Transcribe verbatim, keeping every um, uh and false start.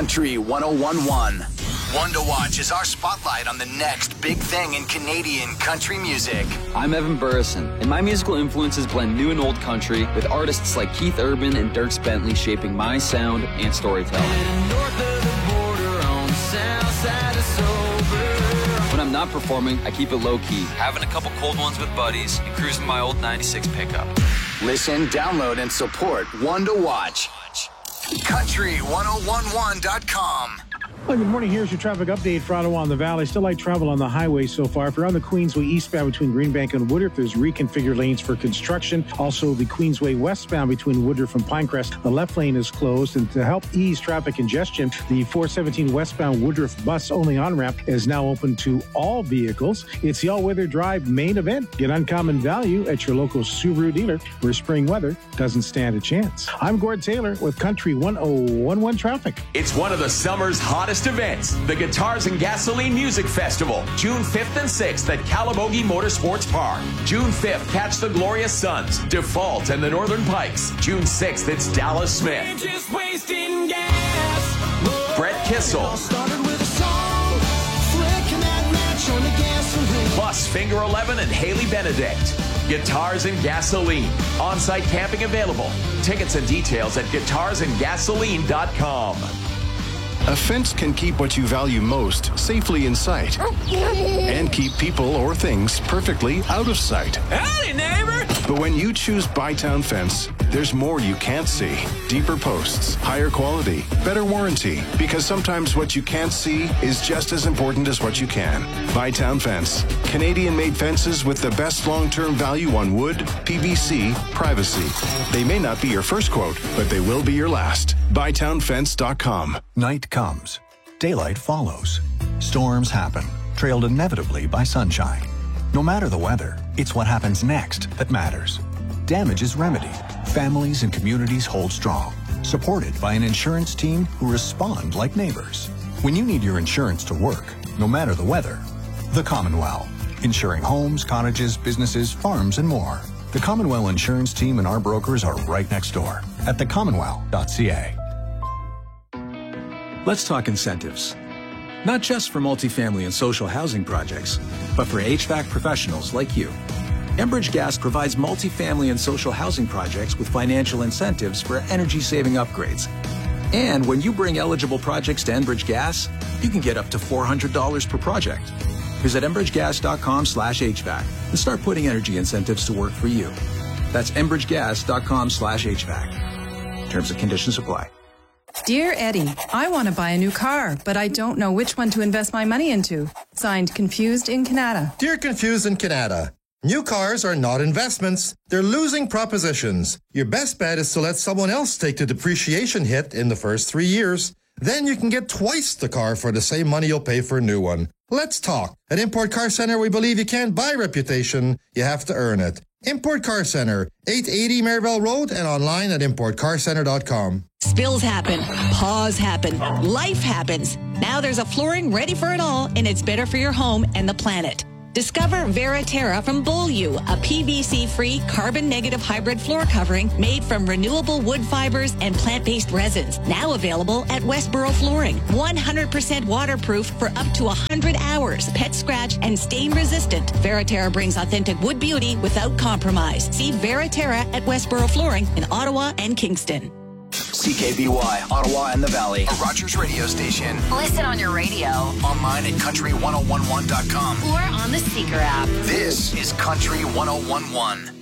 Country one oh one point one. One to Watch is our spotlight on the next big thing in Canadian country music. I'm Evan Burrison, and my musical influences blend new and old country with artists like Keith Urban and Dierks Bentley shaping my sound and storytelling. When I'm not performing, I keep it low-key, having a couple cold ones with buddies and cruising my old ninety-six pickup. Listen, download, and support One to Watch. country one oh one one dot com. Well, good morning. Here's your traffic update for Ottawa and the Valley. Still light travel on the highway so far. If you're on the Queensway eastbound between Greenbank and Woodruff, there's reconfigured lanes for construction. Also, the Queensway westbound between Woodruff and Pinecrest, the left lane is closed. And to help ease traffic congestion, the four seventeen westbound Woodruff bus only on-ramp is now open to all vehicles. It's the all-weather drive main event. Get uncommon value at your local Subaru dealer where spring weather doesn't stand a chance. I'm Gord Taylor with Country one oh one point one Traffic. It's one of the summer's hottest events, the Guitars and Gasoline Music Festival, June fifth and sixth at Calabogie Motorsports Park. June fifth, catch the Glorious Sons, Default, and the Northern Pikes. June sixth, it's Dallas Smith, just wasting gas. Brett Kissel, plus Finger eleven and Haley Benedict. Guitars and Gasoline. On-site camping available. Tickets and details at guitars and gasoline dot com. A fence can keep what you value most safely in sight and keep people or things perfectly out of sight. Howdy, neighbor! But when you choose Bytown Fence, there's more you can't see. Deeper posts, higher quality, better warranty. Because sometimes what you can't see is just as important as what you can. Bytown Fence. Canadian-made fences with the best long-term value on wood, P V C, privacy. They may not be your first quote, but they will be your last. bytown fence dot com. Night comes. Daylight follows. Storms happen, trailed inevitably by sunshine. No matter the weather, it's what happens next that matters. Damage is remedied. Families and communities hold strong, supported by an insurance team who respond like neighbors. When you need your insurance to work, no matter the weather, the Commonwealth. Insuring homes, cottages, businesses, farms, and more. The Commonwealth Insurance Team and our brokers are right next door at the commonwealth dot c a. Let's talk incentives. Not just for multifamily and social housing projects, but for H V A C professionals like you. Enbridge Gas provides multifamily and social housing projects with financial incentives for energy-saving upgrades. And when you bring eligible projects to Enbridge Gas, you can get up to four hundred dollars per project. Visit enbridge gas dot com slash H V A C and start putting energy incentives to work for you. That's enbridge gas dot com slash H V A C. Terms and conditions apply. Dear Eddie, I want to buy a new car, but I don't know which one to invest my money into. Signed, Confused in Canada. Dear Confused in Canada, new cars are not investments. They're losing propositions. Your best bet is to let someone else take the depreciation hit in the first three years. Then you can get twice the car for the same money you'll pay for a new one. Let's talk. At Import Car Center, we believe you can't buy reputation. You have to earn it. Import Car Center, eight eighty Maribel Road, and online at import car center dot com. Spills happen, paws happen, life happens. Now there's a flooring ready for it all, and it's better for your home and the planet. Discover Veriterra from Beaulieu, a P V C-free, carbon-negative hybrid floor covering made from renewable wood fibers and plant-based resins. Now available at Westboro Flooring. one hundred percent waterproof for up to one hundred hours. Pet scratch and stain-resistant. Veriterra brings authentic wood beauty without compromise. See Veriterra at Westboro Flooring in Ottawa and Kingston. C K B Y, Ottawa and the Valley, a Rogers radio station. Listen on your radio. Online at country one oh one one dot com. Or on the Seeker app. This is Country one oh one point one.